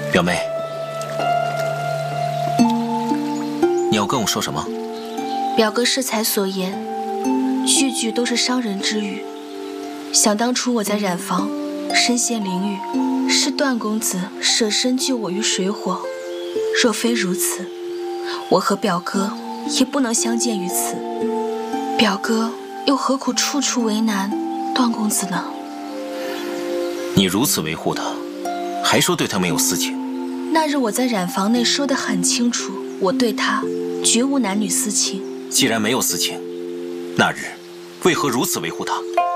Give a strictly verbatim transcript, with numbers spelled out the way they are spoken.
表妹，你要跟我说什么？ 表哥适才所言，句句都是伤人之语。想当初我在染坊身陷囹圄，是段公子舍身救我于水火。若非如此，我和表哥也不能相见于此。表哥又何苦处处为难段公子呢？ 你如此维护他，还说对他没有私情。 那日我在染坊内说得很清楚，我对他绝无男女私情。 既然没有私情，那日为何如此维护他？